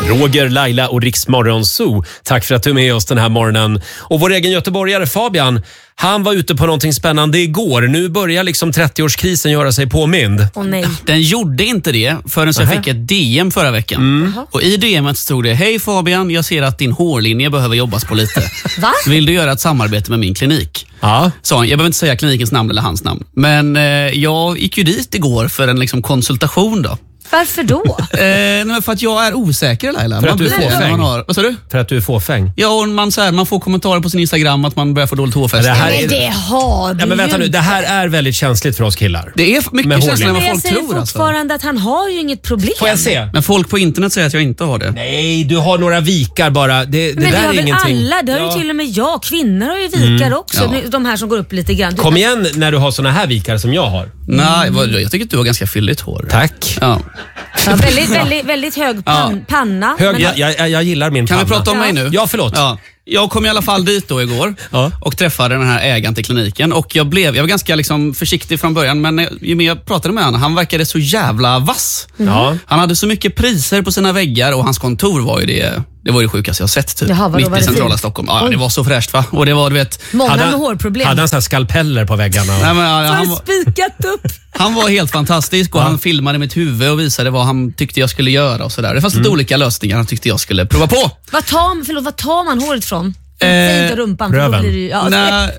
Roger, Laila och Riksmorgon Zoo. Tack för att du är med oss den här morgonen. Och vår egen göteborgare Fabian, han var ute på någonting spännande igår. Nu börjar liksom 30-årskrisen göra sig påmind. Nej. Den gjorde inte det förrän jag fick ett DM förra veckan. Och i DM:et stod det: hej Fabian, jag ser att din hårlinje behöver jobbas på lite. Va? Vill du göra ett samarbete med min klinik? Ja. Så jag behöver inte säga klinikens namn eller hans namn. Men jag gick ju dit igår för en liksom konsultation då. Varför då? Nej, för att jag är osäker, Laila. För att du är fåfäng. Vad sa du? För att du är fåfäng. Ja, och man får kommentarer på sin Instagram att man börjar få dåligt hårfäste. Men det har du men vänta ju nu, det här är väldigt känsligt för oss killar. Det är mycket känsligare än vad Men jag folk säger tror. fortfarande att han har ju inget problem. Får jag se? Men folk på internet säger att jag inte har det. Nej, du har några vikar bara. Det Men där det har är väl ingenting. alla, det har ju till och med jag. Kvinnor har ju vikar också, Ja. de här som går upp lite grann. Kom igen när du har såna här vikar som jag har. Nej, jag tycker att du har ganska fylligt hår. Tack. Ja. Ja, väldigt hög panna. Hög, Men- jag gillar min panna. Kan vi prata om mig nu? Ja, förlåt. Ja. Jag kom i alla fall dit då igår Ja. och träffade den här ägaren till kliniken. Och jag var ganska liksom försiktig från början, men ju mer jag pratade med honom, han verkade så jävla vass. Ja. Han hade så mycket priser på sina väggar och hans kontor var ju det var det sjukaste jag sett typ. Jaha, vadå, var mitt i det centrala fint? Stockholm. Ja, det var så fräscht va? Och det var, du vet... Många Hade med han- hårproblem. Hade han så här skalpeller på väggarna? Nej, men, Har han, du spikat upp? han var helt fantastisk och han filmade mitt huvud och visade vad han tyckte jag skulle göra och sådär. Det fanns lite olika lösningar han tyckte jag skulle prova på. Vad tar man håret från? Säg inte rumpan. För då röven. blir det ju, ja, Nej,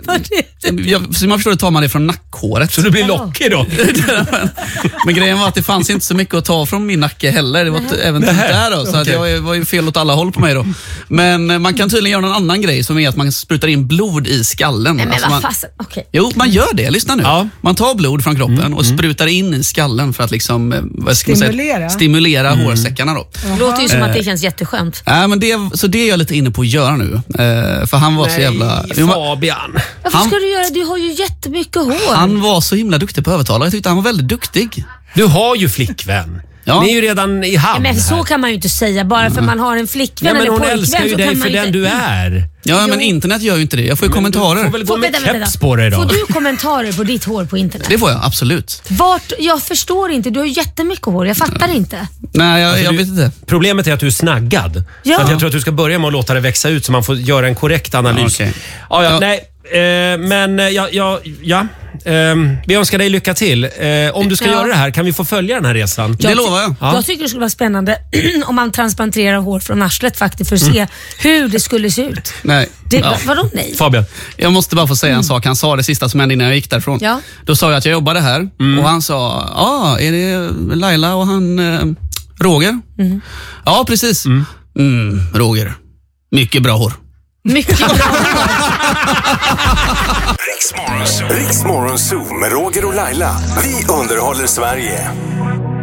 så man förstår det tar man det från nackhåret. Så du blir lockig då? Men grejen var att det fanns inte så mycket att ta från min nacke heller. Det var även där då, så att jag var ju fel åt alla håll på mig då. Men man kan tydligen göra någon annan grej som är att man sprutar in blod i skallen. Nej, men Alltså vad man, fasen, okej. Jo, man gör det. Lyssna nu. Ja. Man tar blod från kroppen och sprutar in i skallen för att liksom, vad ska man säga, stimulera hårsäckarna då. Det låter ju som att det känns jätteskönt. Nej, men så det är jag lite inne på att göra nu. För han var så jävla... Fabian. Varför ska du göra det? Du har ju jättemycket hår. Han var så himla duktig på övertalare. Jag tyckte han var väldigt duktig. Du har ju flickvän. Ja. Ni är ju redan i hamn Men så här. kan man ju inte säga. Bara för man har en flickvän Ja, men eller hon pojkvän älskar ju så dig kan för man ju den inte... du är. Ja, men internet gör ju inte det. Jag får ju kommentarer. Du får väl gå med Vänta. keps på dig då. Får du kommentarer på ditt hår på internet? Det får jag, absolut. Jag förstår inte. Du har ju jättemycket hår. Jag fattar inte. Nej, jag du- vet inte. Problemet är att du är snaggad. Ja. Så att jag tror att du ska börja med att låta det växa ut så man får göra en korrekt analys. Okej. Ja. Nej, men vi önskar dig lycka till. Om du ska Ja. göra det här, kan vi få följa den här resan? Det lovar jag. Ja. Jag tycker det skulle vara spännande om man transplanterar hår från arslet faktiskt för att se hur det skulle se ut. Nej. Vadå nej? Fabian. Jag måste bara få säga en sak. Han sa det sista som hände innan jag gick därifrån. Ja. Då sa jag att jag jobbade här och han sa, är det Laila och han Roger? Ja, precis. Roger. Mycket bra hår. Mycket bra. Riksmorgon Zoo med Roger och Laila. Vi underhåller Sverige.